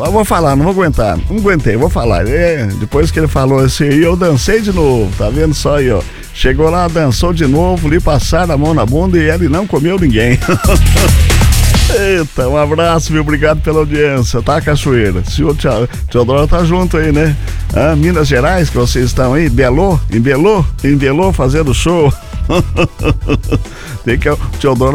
Eu vou falar, não vou aguentar. Não aguentei, vou falar. Depois que ele falou assim, eu dancei de novo, tá vendo só aí, ó. Chegou lá, dançou de novo, lhe passaram a mão na bunda e ele não comeu ninguém. Eita, um abraço, viu? Obrigado pela audiência, tá, Cachoeira? O Teodoro tá junto aí, né? Minas Gerais, que vocês estão aí, em Belô fazendo show. Tem que o Teodoro